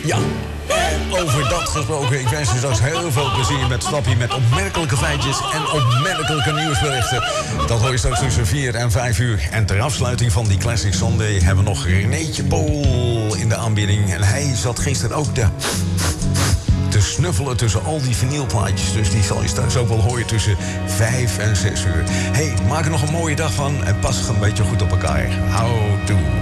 Ja, over dat gesproken. Ik wens je straks heel veel plezier met Slappie... met opmerkelijke feitjes en opmerkelijke nieuwsberichten. Dat hoor je straks tussen 4 en 5 uur. En ter afsluiting van die Classic Sunday... hebben we nog Renéetje Pool in de aanbieding. En hij zat gisteren ook te snuffelen tussen al die vinylplaatjes. Dus die zal je straks ook wel horen tussen 5 en 6 uur. Hey, maak er nog een mooie dag van en pas een beetje goed op elkaar. Houdoe.